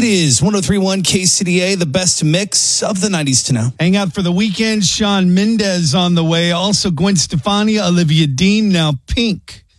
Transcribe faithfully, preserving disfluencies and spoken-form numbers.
is one oh three point one K C D A, the best mix of the nineties to now. Hang out for the weekend. Shawn Mendes on the way. Also, Gwen Stefani, Olivia Dean, now Pink.